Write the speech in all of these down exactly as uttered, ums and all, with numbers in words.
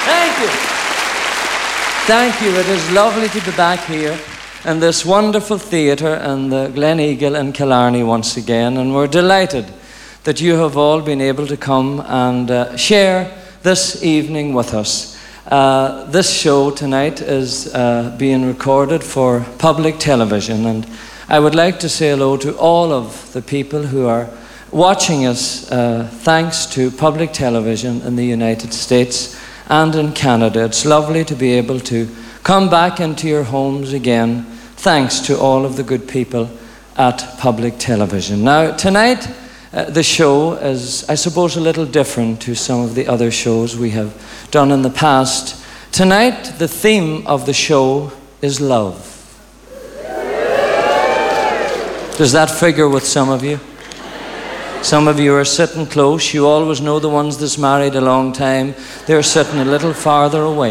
Thank you. Thank you. It is lovely to be back here in this wonderful theatre in the Glen Eagle in Killarney once again, and we're delighted that you have all been able to come and uh, share this evening with us. Uh, this show tonight is uh, being recorded for public television, and I would like to say hello to all of the people who are watching us uh, thanks to public television in the United States and in Canada. It's lovely to be able to come back into your homes again thanks to all of the good people at public television. Now, tonight, uh, the show is, I suppose, a little different to some of the other shows we have done in the past. Tonight, the theme of the show is love. Does that figure with some of you? Some of you are sitting close. You always know the ones that's married a long time. They're sitting a little farther away.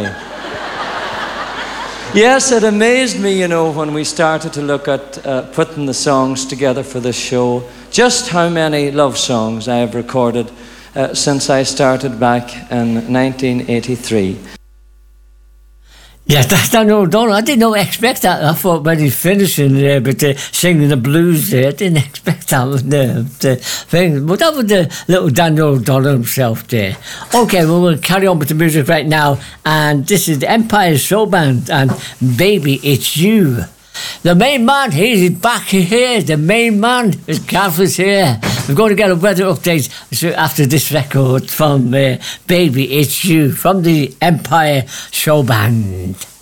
Yes, it amazed me, you know, when we started to look at uh, putting the songs together for this show, just how many love songs I have recorded uh, since I started back in nineteen eighty-three. Yeah, that's Daniel O'Donnell. I didn't know, expect that. I thought when he's finishing there, but uh, singing the blues there, I didn't expect that was the, the thing. But that was the little Daniel O'Donnell himself there. Okay, well, we'll carry on with the music right now. And this is the Empire Show Band and Baby, It's You. The main man, he's back here. The main man is Calvin's here. We're going to get a weather update after this record from uh, Baby, It's You, from the Empire Show Band.